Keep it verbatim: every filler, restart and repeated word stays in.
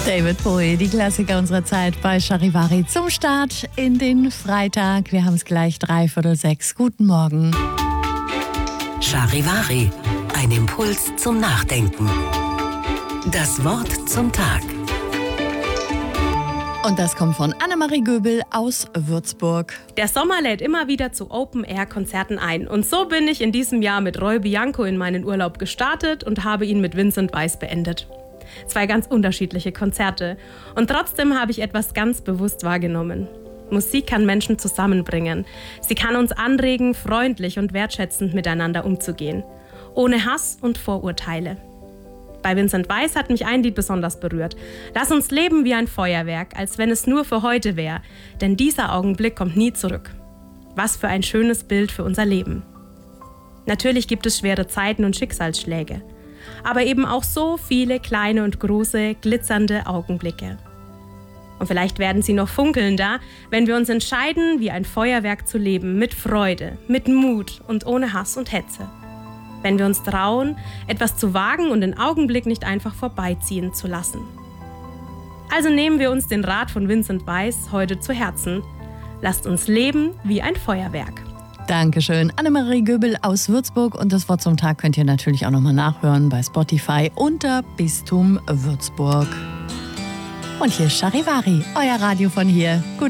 David Bowie, die Klassiker unserer Zeit bei Charivari zum Start in den Freitag. Wir haben es gleich dreiviertel sechs. Guten Morgen. Charivari, ein Impuls zum Nachdenken. Das Wort zum Tag. Und das kommt von Annemarie Göbel aus Würzburg. Der Sommer lädt immer wieder zu Open-Air-Konzerten ein. Und so bin ich in diesem Jahr mit Roy Bianco in meinen Urlaub gestartet und habe ihn mit Vincent Weiss beendet. Zwei ganz unterschiedliche Konzerte. Und trotzdem habe ich etwas ganz bewusst wahrgenommen. Musik kann Menschen zusammenbringen. Sie kann uns anregen, freundlich und wertschätzend miteinander umzugehen. Ohne Hass und Vorurteile. Bei Vincent Weiss hat mich ein Lied besonders berührt. Lass uns leben wie ein Feuerwerk, als wenn es nur für heute wäre. Denn dieser Augenblick kommt nie zurück. Was für ein schönes Bild für unser Leben. Natürlich gibt es schwere Zeiten und Schicksalsschläge. Aber eben auch so viele kleine und große, glitzernde Augenblicke. Und vielleicht werden sie noch funkelnder, wenn wir uns entscheiden, wie ein Feuerwerk zu leben, mit Freude, mit Mut und ohne Hass und Hetze. Wenn wir uns trauen, etwas zu wagen und den Augenblick nicht einfach vorbeiziehen zu lassen. Also nehmen wir uns den Rat von Vincent Weiss heute zu Herzen. Lasst uns leben wie ein Feuerwerk. Dankeschön, Annemarie Göbel aus Würzburg. Und das Wort zum Tag könnt ihr natürlich auch nochmal nachhören bei Spotify unter Bistum Würzburg. Und hier ist Charivari, euer Radio von hier. Guten